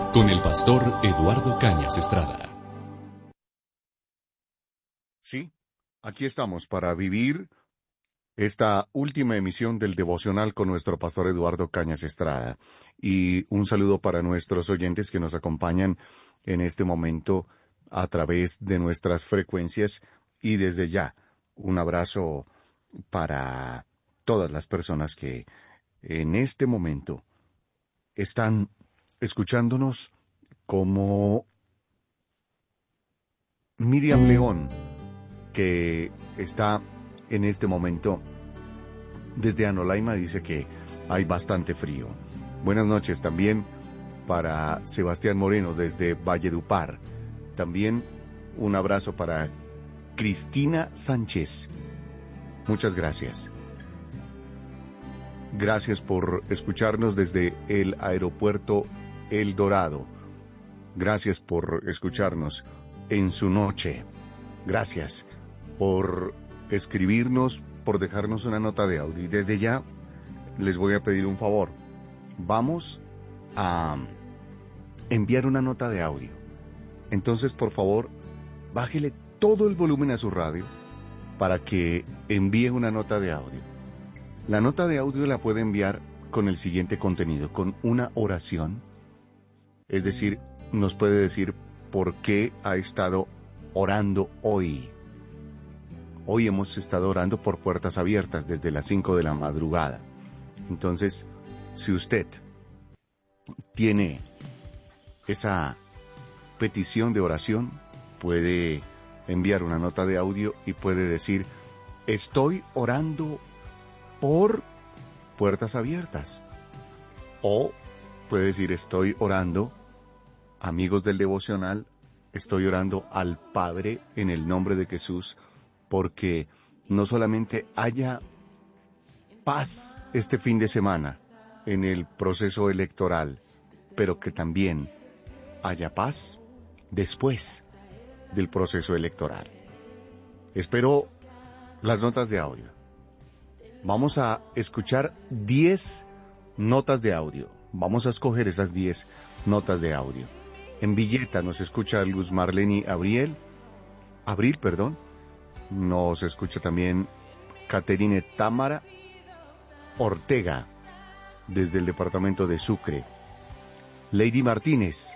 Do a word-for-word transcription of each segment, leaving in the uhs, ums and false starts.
con el pastor Eduardo Cañas Estrada. Sí, aquí estamos para vivir esta última emisión del devocional con nuestro pastor Eduardo Cañas Estrada. Y un saludo para nuestros oyentes que nos acompañan en este momento a través de nuestras frecuencias, y desde ya un abrazo para todas las personas que en este momento están escuchándonos, como Miriam León, que está en este momento desde Anolaima, dice que hay bastante frío. Buenas noches también para Sebastián Moreno desde Valledupar. También un abrazo para Cristina Sánchez. Muchas gracias. Gracias por escucharnos desde el aeropuerto El Dorado. Gracias por escucharnos en su noche. Gracias por escribirnos, por dejarnos una nota de audio. Y desde ya les voy a pedir un favor. Vamos a enviar una nota de audio. Entonces, por favor, bájele todo el volumen a su radio para que envíe una nota de audio. La nota de audio la puede enviar con el siguiente contenido, con una oración. Es decir, nos puede decir por qué ha estado orando hoy. Hoy hemos estado orando por puertas abiertas desde las cinco de la madrugada. Entonces, si usted tiene esa petición de oración, puede enviar una nota de audio y puede decir: estoy orando por puertas abiertas. O puede decir: estoy orando, amigos del devocional, estoy orando al Padre en el nombre de Jesús, porque no solamente haya paz este fin de semana en el proceso electoral, pero que también haya paz después del proceso electoral. Espero las notas de audio. Vamos a escuchar diez notas de audio. Vamos a escoger esas diez notas de audio. En Villeta nos escucha Luz Marleni Abriel, Abril, perdón. Nos escucha también Caterine Támara Ortega, desde el departamento de Sucre. Lady Martínez.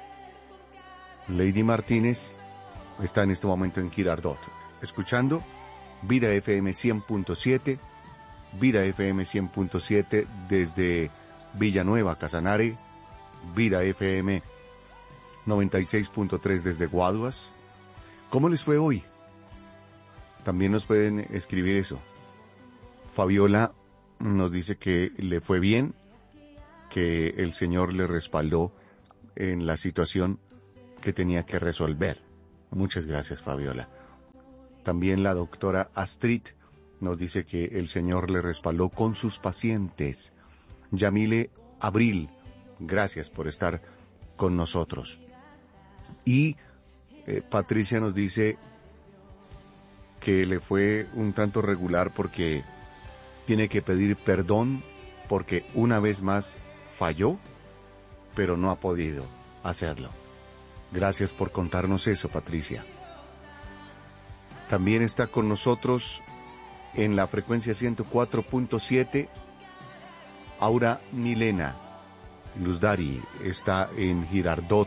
Lady Martínez está en este momento en Girardot, escuchando Vida F M cien punto siete, Vida F M cien punto siete desde Villanueva, Casanare, Vida F M noventa y seis punto tres desde Guaduas. ¿Cómo les fue hoy? También nos pueden escribir eso. Fabiola nos dice que le fue bien, que el Señor le respaldó en la situación que tenía que resolver. Muchas gracias, Fabiola. También la doctora Astrid nos dice que el Señor le respaldó con sus pacientes. Yamile Abril, gracias por estar con nosotros. Y eh, Patricia nos dice que le fue un tanto regular porque tiene que pedir perdón porque una vez más falló, pero no ha podido hacerlo. Gracias por contarnos eso, Patricia. También está con nosotros en la frecuencia ciento cuatro punto siete Aura Milena Luzdari, está en Girardot.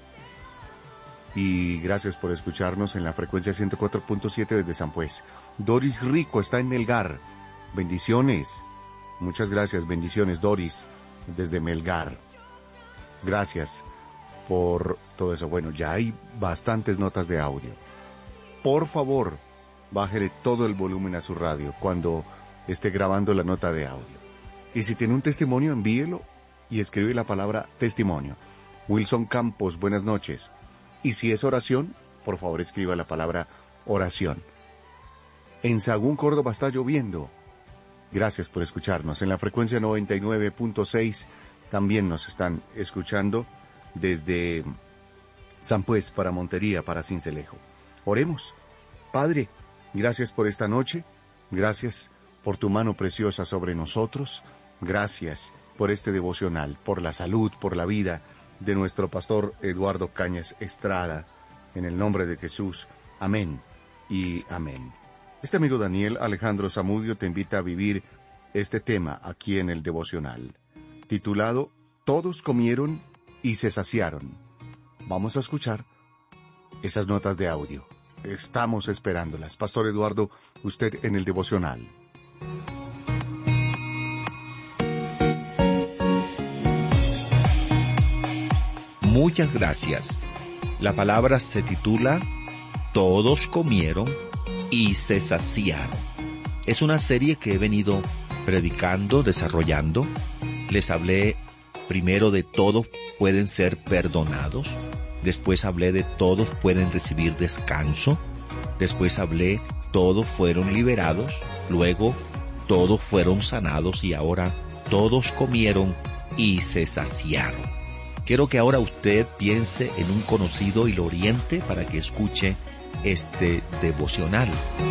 Y gracias por escucharnos en la frecuencia ciento cuatro punto siete desde San Pues. Doris Rico está en Melgar. Bendiciones. Muchas gracias, bendiciones, Doris, desde Melgar. Gracias por todo eso. Bueno, ya hay bastantes notas de audio. Por favor, bájele todo el volumen a su radio cuando esté grabando la nota de audio. Y si tiene un testimonio, envíelo y escribe la palabra testimonio. Wilson Campos, buenas noches. Y si es oración, por favor escriba la palabra oración. En Sagún, Córdoba, está lloviendo. Gracias por escucharnos. En la frecuencia noventa y nueve punto seis también nos están escuchando desde San Pues para Montería, para Sincelejo. Oremos. Padre, gracias por esta noche. Gracias por tu mano preciosa sobre nosotros. Gracias por este devocional, por la salud, por la vida de nuestro pastor Eduardo Cañas Estrada. En el nombre de Jesús, amén y amén. Este amigo Daniel Alejandro Zamudio te invita a vivir este tema aquí en el devocional, titulado Todos comieron y se saciaron. Vamos a escuchar esas notas de audio. Estamos esperándolas. Pastor Eduardo, usted en el devocional. Muchas gracias. La palabra se titula Todos comieron y se saciaron. Es una serie que he venido predicando, desarrollando. Les hablé primero de todos pueden ser perdonados. Después hablé de todos pueden recibir descanso. Después hablé todos fueron liberados. Luego todos fueron sanados y ahora todos comieron y se saciaron. Quiero que ahora usted piense en un conocido y lo oriente para que escuche este devocional.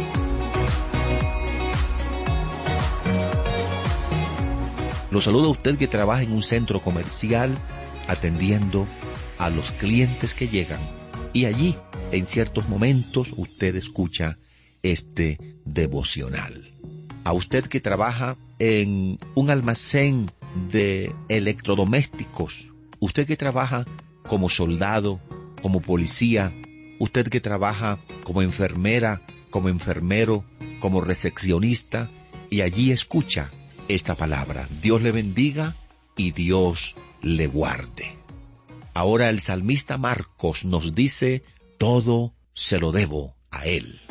Lo saluda usted que trabaja en un centro comercial atendiendo a los clientes que llegan. Y allí, en ciertos momentos, usted escucha este devocional. A usted que trabaja en un almacén de electrodomésticos, usted que trabaja como soldado, como policía, usted que trabaja como enfermera, como enfermero, como recepcionista, y allí escucha esta palabra. Dios le bendiga y Dios le guarde. Ahora el salmista Marcos nos dice, todo se lo debo a Él.